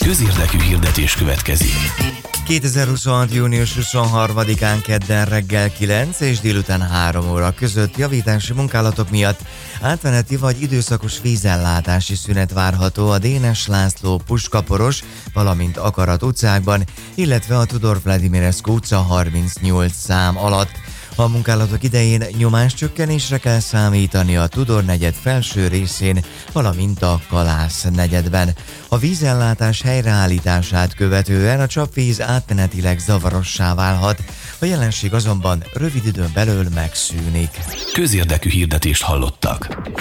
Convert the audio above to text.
Közérdekű hirdetés következik. 2026. június 23-án kedden reggel 9 és délután 3 óra között javítási munkálatok miatt átmeneti vagy időszakos vízellátási szünet várható a Dénes László Puskaporos, valamint Akarat utcákban, illetve a Tudor Vladimirescu utca 38 szám alatt. A munkálatok idején nyomáscsökkenésre kell számítani a Tudor negyed felső részén, valamint a Kalász negyedben. A vízellátás helyreállítását követően a csapvíz átmenetileg zavarossá válhat, a jelenség azonban rövid időn belül megszűnik. Közérdekű hirdetést hallottak.